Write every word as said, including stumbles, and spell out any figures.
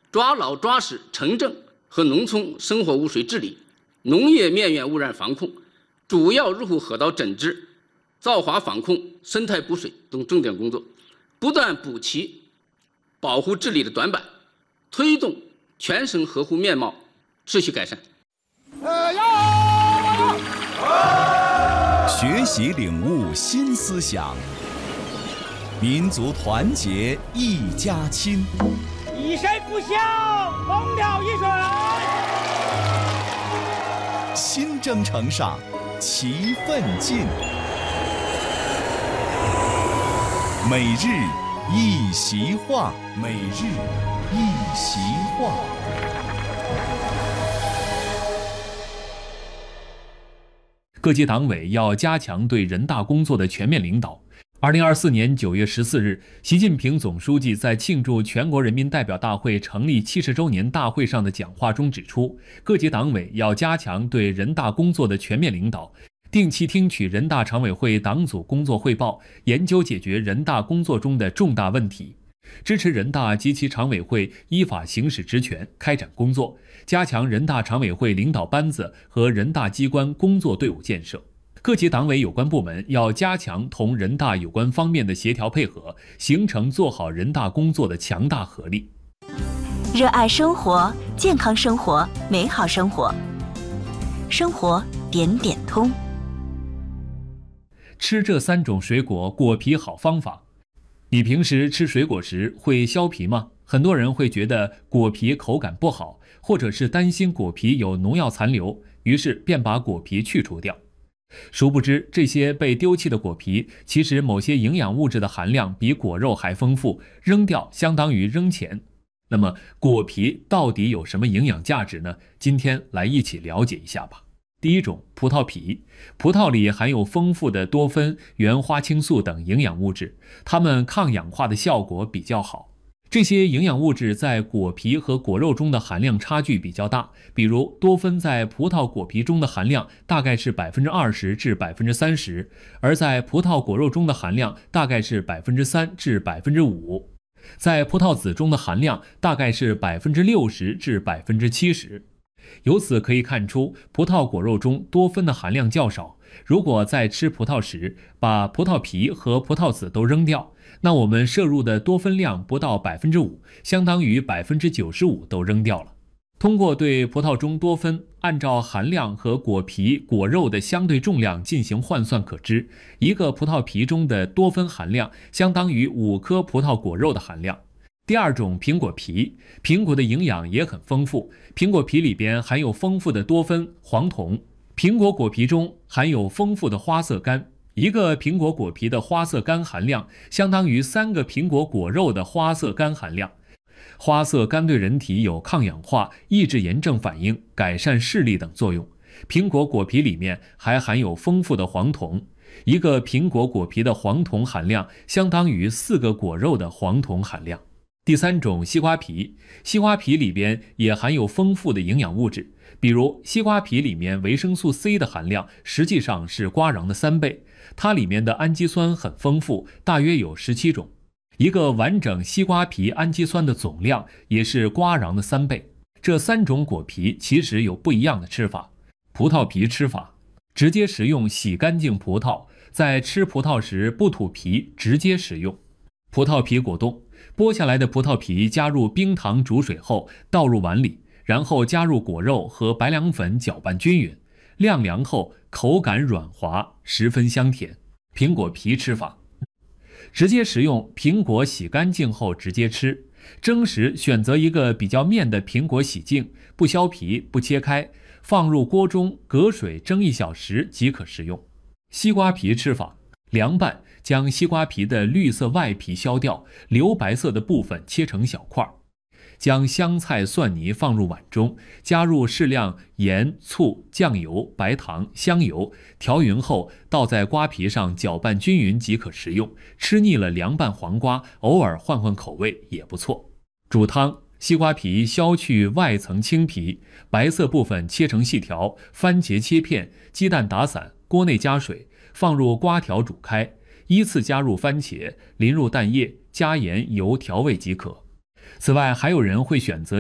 抓牢抓实城镇和农村生活污水治理、农业面源污染防控、主要入户河道整治、造华防控、生态补水等重点工作，不断补齐保护治理的短板，推动全省河湖面貌持续改善。 呃，要学习领悟新思想，民族团结一家亲。 以身不孝，崩了一水。 新征程上，齐奋进。每日一席话，每日一席话。 各级党委要加强对人大工作的全面领导。二零二四年九月十四日，习近平总书记在庆祝全国人民代表大会成立七十周年大会上的讲话中指出，各级党委要加强对人大工作的全面领导，定期听取人大常委会党组工作汇报，研究解决人大工作中的重大问题，支持人大及其常委会依法行使职权，开展工作，加强人大常委会领导班子和人大机关工作队伍建设。各级党委有关部门要加强同人大有关方面的协调配合，形成做好人大工作的强大合力。 热爱生活，健康生活，美好生活，生活点点通。 吃这三种水果果皮好方法。你平时吃水果时会削皮吗？很多人会觉得果皮口感不好，或者是担心果皮有农药残留，于是便把果皮去除掉。殊不知，这些被丢弃的果皮，其实某些营养物质的含量比果肉还丰富，扔掉相当于扔钱。那么，果皮到底有什么营养价值呢？今天来一起了解一下吧。第一种，葡萄皮。葡萄里含有丰富的多酚、原花青素等营养物质，它们抗氧化的效果比较好。这些营养物质在果皮和果肉中的含量差距比较大，比如多酚在葡萄果皮中的含量大概是 百分之二十 至 百分之三十， 而在葡萄果肉中的含量大概是 百分之三 至 百分之五， 在葡萄籽中的含量大概是 百分之六十 至 百分之七十。 由此可以看出，葡萄果肉中多酚的含量较少。如果在吃葡萄时把葡萄皮和葡萄籽都扔掉，那我们摄入的多酚量不到 百分之五， 相当于 百分之九十五 都扔掉了。通过对葡萄中多酚按照含量和果皮、果肉的相对重量进行换算可知，一个葡萄皮中的多酚含量相当于五颗葡萄果肉的含量。第二种，苹果皮。苹果的营养也很丰富，苹果皮里边含有丰富的多酚、黄酮。苹果果皮中含有丰富的花色苷，一个苹果果皮的花色苷含量相当于三个苹果果肉的花色苷含量。花色苷对人体有抗氧化、抑制炎症反应、改善视力等作用。苹果果皮里面还含有丰富的黄酮，一个苹果果皮的黄酮含量相当于四个果肉的黄酮含量。第三种，西瓜皮。西瓜皮里边也含有丰富的营养物质，比如西瓜皮里面维生素 C 的含量实际上是瓜瓤的三倍，它里面的氨基酸很丰富，大约有十七种。一个完整西瓜皮氨基酸的总量也是瓜瓤的三倍。这三种果皮其实有不一样的吃法。葡萄皮吃法：直接食用洗干净葡萄，在吃葡萄时不吐皮，直接食用。葡萄皮果冻。剥下来的葡萄皮加入冰糖煮水后倒入碗里，然后加入果肉和白凉粉搅拌均匀，晾凉后口感软滑，十分香甜。苹果皮吃法：直接食用，苹果洗干净后直接吃。蒸时选择一个比较面的苹果，洗净，不削皮，不切开，放入锅中隔水蒸一小时即可食用。西瓜皮吃法：凉拌，将西瓜皮的绿色外皮削掉，留白色的部分切成小块。将香菜蒜泥放入碗中，加入适量盐、醋、酱油、白糖、香油，调匀后倒在瓜皮上搅拌均匀即可食用。吃腻了凉拌黄瓜，偶尔换换口味也不错。煮汤：西瓜皮削去外层青皮，白色部分切成细条，番茄切片，鸡蛋打散，锅内加水，放入瓜条煮开，依次加入番茄，淋入蛋液，加盐油调味即可。此外，还有人会选择